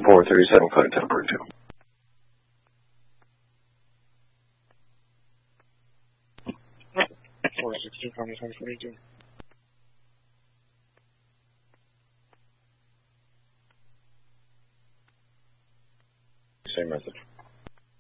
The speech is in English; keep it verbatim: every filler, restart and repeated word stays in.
four thirty-seven, code temper two. four sixty, Common ten forty-two. Same message.